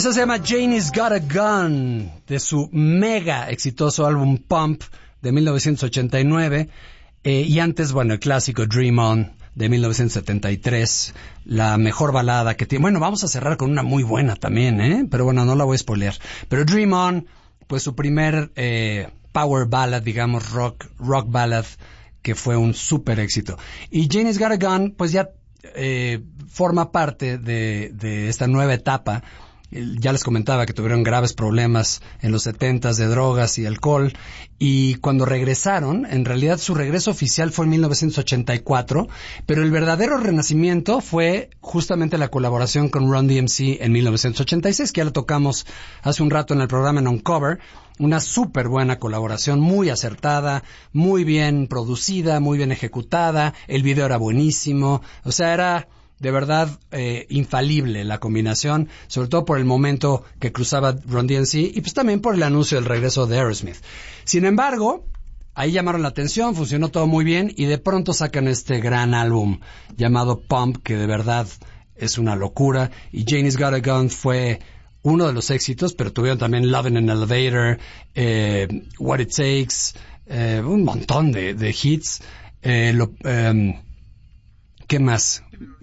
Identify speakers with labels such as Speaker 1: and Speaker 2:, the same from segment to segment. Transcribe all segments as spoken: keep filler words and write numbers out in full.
Speaker 1: Esta se llama Janie's Got a Gun, de su mega exitoso álbum Pump de mil novecientos ochenta y nueve. Eh, y antes, bueno, el clásico Dream On de mil novecientos setenta y tres, la mejor balada que tiene. Bueno, vamos a cerrar con una muy buena también, ¿eh? Pero bueno, no la voy a spoilear. Pero Dream On, pues su primer eh, power ballad, digamos, rock, rock ballad, que fue un súper éxito. Y Janie's Got a Gun, pues ya eh, forma parte de, de esta nueva etapa. Ya les comentaba que tuvieron graves problemas en los setentas de drogas y alcohol, y cuando regresaron, en realidad su regreso oficial fue en mil novecientos ochenta y cuatro, pero el verdadero renacimiento fue justamente la colaboración con Run D M C en mil novecientos ochenta y seis, que ya lo tocamos hace un rato en el programa en Uncover. Una súper buena colaboración, muy acertada, muy bien producida, muy bien ejecutada, el video era buenísimo, o sea, era de verdad eh, infalible la combinación, sobre todo por el momento que cruzaba Run D M C y pues también por el anuncio del regreso de Aerosmith. Sin embargo, ahí llamaron la atención, funcionó todo muy bien y de pronto sacan este gran álbum llamado Pump, que de verdad es una locura, y Janie's Got a Gun fue uno de los éxitos, pero tuvieron también Love in an Elevator, eh, What It Takes, eh, un montón de, de hits. Eh, lo, eh, ¿Qué más?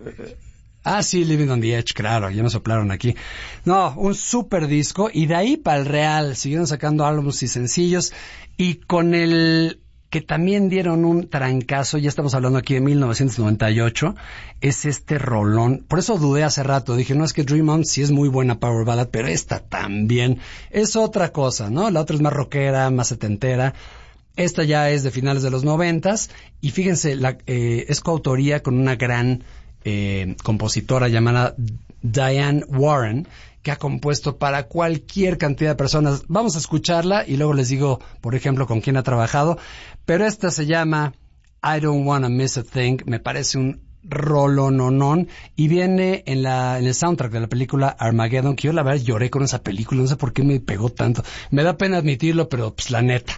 Speaker 1: Ah, sí, Living on the Edge, claro, ya me soplaron aquí. No, un super disco, y de ahí para el real, siguieron sacando álbumes y sencillos, y con el que también dieron un trancazo, ya estamos hablando aquí de mil novecientos noventa y ocho, es este rolón. Por eso dudé hace rato, dije, no, es que Dream On sí es muy buena power ballad, pero esta también es otra cosa, ¿no? La otra es más rockera, más setentera. Esta ya es de finales de los noventas, y fíjense, la, eh, es coautoría con una gran eh, compositora llamada Diane Warren, que ha compuesto para cualquier cantidad de personas. Vamos a escucharla y luego les digo, por ejemplo, con quién ha trabajado. Pero esta se llama I Don't Wanna Miss a Thing, me parece un rolononón, y viene en la en el soundtrack de la película Armageddon, que yo la verdad lloré con esa película, no sé por qué me pegó tanto, me da pena admitirlo, pero pues la neta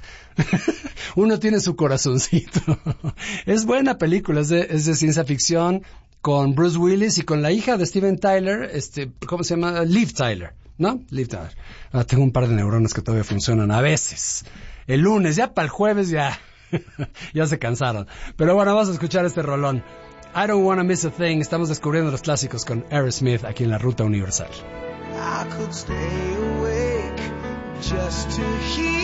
Speaker 1: uno tiene su corazoncito. Es buena película, es de, es de ciencia ficción, con Bruce Willis y con la hija de Steven Tyler, este, ¿cómo se llama? Liv Tyler, ¿no? Liv Tyler. Ah, tengo un par de neuronas que todavía funcionan a veces. El lunes, ya para el jueves ya ya se cansaron. Pero bueno, vamos a escuchar este rolón. I Don't Wanna Miss a Thing. Estamos descubriendo los clásicos con Aerosmith aquí en la Ruta Universal.
Speaker 2: I could stay awake just to hear